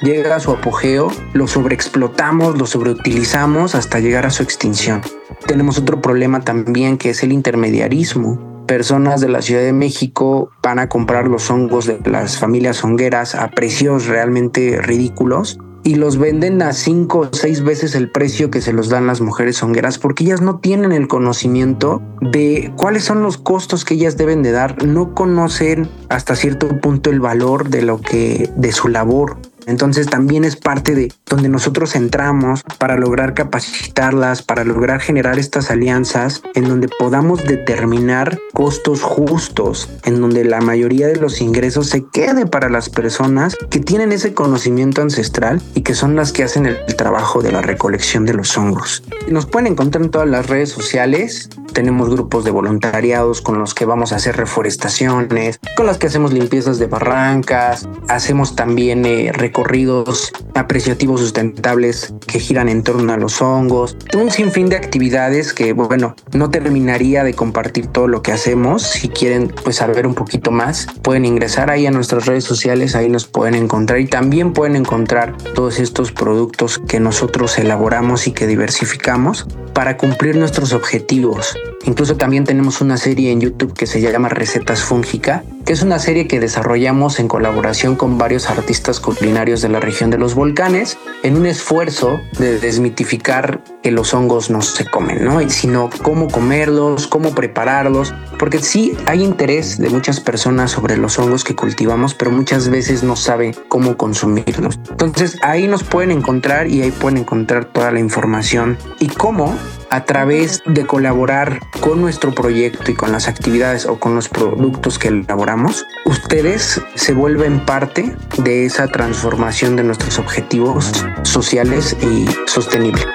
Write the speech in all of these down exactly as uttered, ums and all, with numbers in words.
llega a su apogeo, lo sobreexplotamos, lo sobreutilizamos hasta llegar a su extinción. Tenemos otro problema también, que es el intermediarismo. Personas de la Ciudad de México van a comprar los hongos de las familias hongueras a precios realmente ridículos y los venden a cinco o seis veces el precio que se los dan las mujeres hongueras, porque ellas no tienen el conocimiento de cuáles son los costos que ellas deben de dar, no conocen hasta cierto punto el valor de lo que de su labor. Entonces también es parte de donde nosotros entramos para lograr capacitarlas, para lograr generar estas alianzas en donde podamos determinar costos justos, en donde la mayoría de los ingresos se quede para las personas que tienen ese conocimiento ancestral y que son las que hacen el trabajo de la recolección de los hongos. Nos pueden encontrar en todas las redes sociales. Tenemos grupos de voluntariados con los que vamos a hacer reforestaciones, con los que hacemos limpiezas de barrancas, hacemos también eh, recorridos apreciativos sustentables que giran en torno a los hongos, un sinfín de actividades que, bueno, no terminaría de compartir todo lo que hacemos. Si quieren pues saber un poquito más, pueden ingresar ahí a nuestras redes sociales, ahí nos pueden encontrar y también pueden encontrar todos estos productos que nosotros elaboramos y que diversificamos para cumplir nuestros objetivos. Incluso también tenemos una serie en YouTube que se llama Recetas Fúngica, que es una serie que desarrollamos en colaboración con varios artistas culinarios de la región de los volcanes, en un esfuerzo de desmitificar que los hongos no se comen, ¿no? Sino cómo comerlos, cómo prepararlos, porque sí hay interés de muchas personas sobre los hongos que cultivamos, pero muchas veces no saben cómo consumirlos. Entonces ahí nos pueden encontrar y ahí pueden encontrar toda la información y cómo, a través de colaborar con nuestro proyecto y con las actividades o con los productos que elaboramos, ustedes se vuelven parte de esa transformación de nuestros objetivos sociales y sostenibles.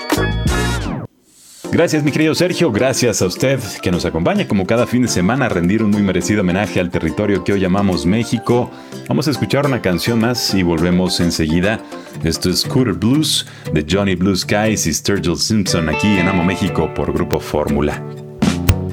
Gracias, mi querido Sergio, gracias a usted que nos acompaña como cada fin de semana a rendir un muy merecido homenaje al territorio que hoy llamamos México. Vamos a escuchar una canción más y volvemos enseguida. Esto es Scooter Blues de Johnny Blue Skies y Sturgill Simpson aquí en Amo México por Grupo Fórmula.